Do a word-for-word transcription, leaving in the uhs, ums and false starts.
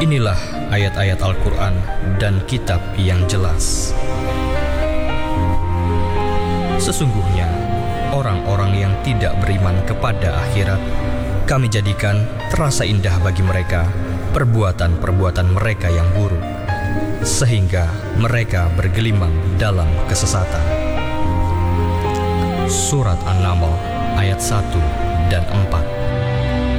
Inilah ayat-ayat Al-Quran dan kitab yang jelas. Sesungguhnya, orang-orang yang tidak beriman kepada akhirat, kami jadikan terasa indah bagi mereka perbuatan-perbuatan mereka yang buruk, sehingga mereka bergelimang dalam kesesatan. Surat An-Naml ayat satu dan empat.